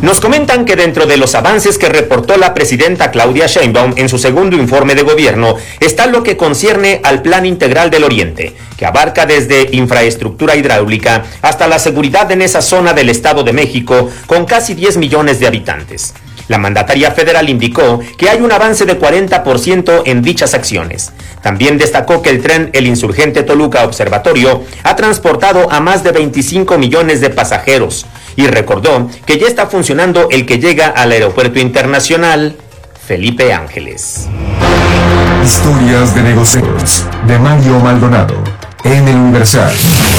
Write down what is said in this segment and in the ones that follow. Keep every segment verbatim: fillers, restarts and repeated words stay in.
Nos comentan que dentro de los avances que reportó la presidenta Claudia Sheinbaum en su segundo informe de gobierno está lo que concierne al Plan Integral del Oriente, que abarca desde infraestructura hidráulica hasta la seguridad en esa zona del Estado de México con casi diez millones de habitantes. La mandataria federal indicó que hay un avance de cuarenta por ciento en dichas acciones. También destacó que el tren El Insurgente Toluca Observatorio ha transportado a más de veinticinco millones de pasajeros y recordó que ya está funcionando el que llega al Aeropuerto Internacional Felipe Ángeles. Historias de negocios de Mario Maldonado en El Universal.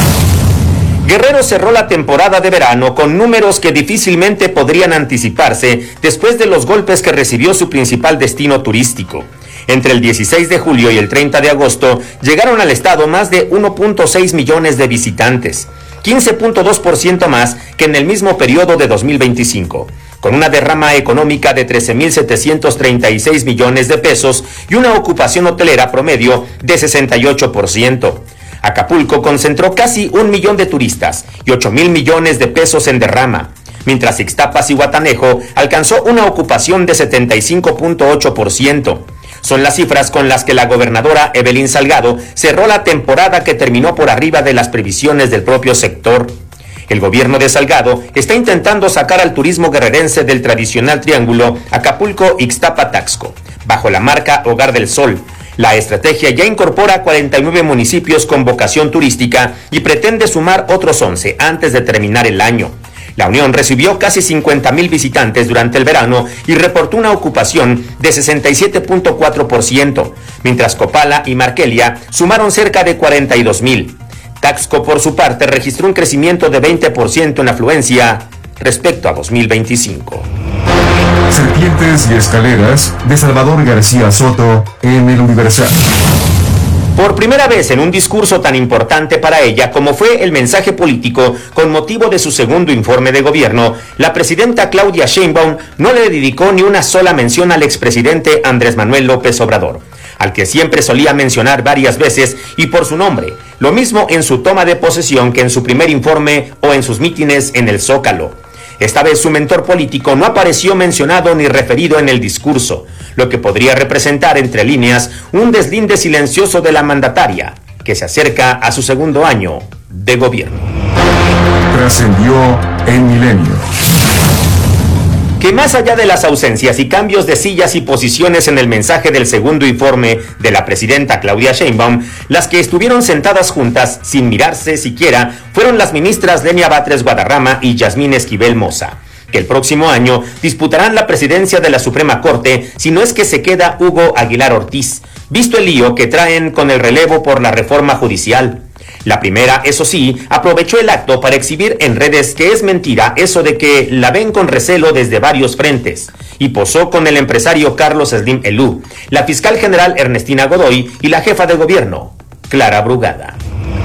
Guerrero cerró la temporada de verano con números que difícilmente podrían anticiparse después de los golpes que recibió su principal destino turístico. Entre el dieciséis de julio y el treinta de agosto llegaron al estado más de uno punto seis millones de visitantes, quince punto dos por ciento más que en el mismo periodo de dos mil veinticinco, con una derrama económica de trece mil setecientos treinta y seis millones de pesos y una ocupación hotelera promedio de sesenta y ocho por ciento. Acapulco concentró casi un millón de turistas y ocho mil millones de pesos en derrama, mientras Ixtapas y Guatanejo alcanzó una ocupación de setenta y cinco punto ocho por ciento. Son las cifras con las que la gobernadora Evelyn Salgado cerró la temporada, que terminó por arriba de las previsiones del propio sector. El gobierno de Salgado está intentando sacar al turismo guerrerense del tradicional triángulo Acapulco-Ixtapa-Taxco, bajo la marca Hogar del Sol. La estrategia ya incorpora cuarenta y nueve municipios con vocación turística y pretende sumar otros once antes de terminar el año. La Unión recibió casi cincuenta mil visitantes durante el verano y reportó una ocupación de sesenta y siete punto cuatro por ciento, mientras Copala y Markelia sumaron cerca de cuarenta y dos mil. Taxco, por su parte, registró un crecimiento de veinte por ciento en afluencia respecto a dos mil veinticinco. Serpientes y escaleras de Salvador García Soto en El Universal. Por primera vez en un discurso tan importante para ella como fue el mensaje político con motivo de su segundo informe de gobierno, la presidenta Claudia Sheinbaum no le dedicó ni una sola mención al expresidente Andrés Manuel López Obrador, al que siempre solía mencionar varias veces y por su nombre, lo mismo en su toma de posesión que en su primer informe o en sus mítines en el Zócalo. Esta vez su mentor político no apareció mencionado ni referido en el discurso, lo que podría representar entre líneas un deslinde silencioso de la mandataria, que se acerca a su segundo año de gobierno. Trascendió en Milenio que más allá de las ausencias y cambios de sillas y posiciones en el mensaje del segundo informe de la presidenta Claudia Sheinbaum, las que estuvieron sentadas juntas sin mirarse siquiera fueron las ministras Lenia Batres Guadarrama y Yasmín Esquivel Moza, que el próximo año disputarán la presidencia de la Suprema Corte si no es que se queda Hugo Aguilar Ortiz, visto el lío que traen con el relevo por la reforma judicial. La primera, eso sí, aprovechó el acto para exhibir en redes que es mentira eso de que la ven con recelo desde varios frentes, y posó con el empresario Carlos Slim Elú, la fiscal general Ernestina Godoy y la jefa de gobierno, Clara Brugada.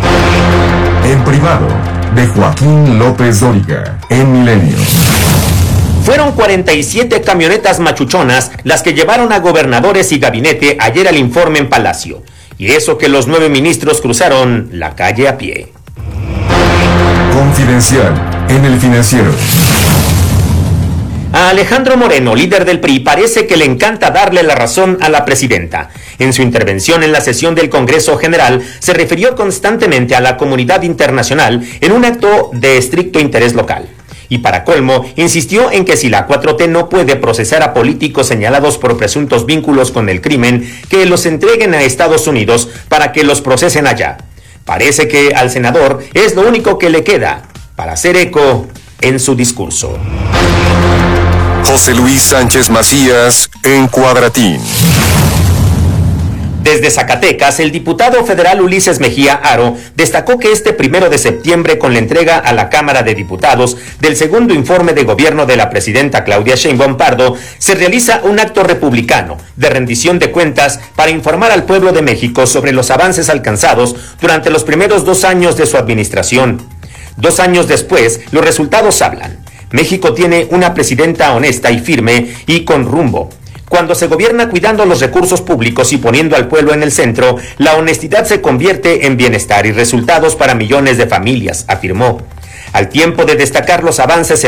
En privado, de Joaquín López Dóriga, en Milenio. Fueron cuarenta y siete camionetas machuchonas las que llevaron a gobernadores y gabinete ayer al informe en Palacio. Y eso que los nueve ministros cruzaron la calle a pie. Confidencial en El Financiero. A Alejandro Moreno, líder del P R I, parece que le encanta darle la razón a la presidenta. En su intervención en la sesión del Congreso General, se refirió constantemente a la comunidad internacional en un acto de estricto interés local. Y para colmo, insistió en que si la cuatro T no puede procesar a políticos señalados por presuntos vínculos con el crimen, que los entreguen a Estados Unidos para que los procesen allá. Parece que al senador es lo único que le queda para hacer eco en su discurso. José Luis Sánchez Macías en Cuadratín. Desde Zacatecas, el diputado federal Ulises Mejía Aro destacó que este primero de septiembre, con la entrega a la Cámara de Diputados del segundo informe de gobierno de la presidenta Claudia Sheinbaum Pardo, se realiza un acto republicano de rendición de cuentas para informar al pueblo de México sobre los avances alcanzados durante los primeros dos años de su administración. Dos años después, los resultados hablan. México tiene una presidenta honesta y firme y con rumbo. Cuando se gobierna cuidando los recursos públicos y poniendo al pueblo en el centro, la honestidad se convierte en bienestar y resultados para millones de familias, afirmó. Al tiempo de destacar los avances en